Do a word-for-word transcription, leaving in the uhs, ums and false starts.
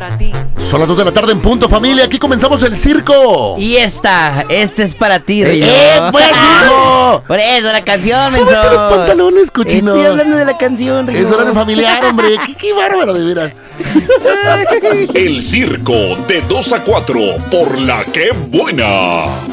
para ti. Son las dos de la tarde en punto, familia. Aquí comenzamos el circo. Y esta, este es para ti, ¡Eh, Rino. eh, pues, hijo! Por eso, la canción, menso. Súbete los pantalones, cochino. Estoy hablando de la canción, Rino. Es horario familiar, hombre. Qué, qué bárbaro, de veras. El circo de dos a cuatro por La Que Buena.